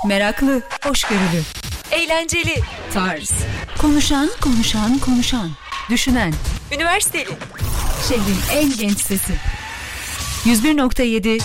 Meraklı, hoşgörülü, Eğlenceli, tarz, konuşan, düşünen, üniversiteli. şehrin en genç sesi. 101.7